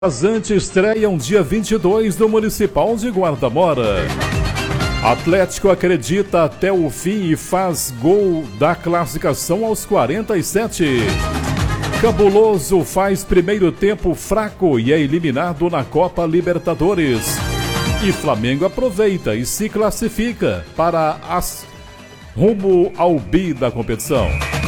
Vazante estreiam dia 22 do Municipal de Guarda-Mora. Atlético acredita até o fim e faz gol da classificação aos 47. Cabuloso faz primeiro tempo fraco e é eliminado na Copa Libertadores. E Flamengo aproveita e se classifica para rumo ao bi da competição.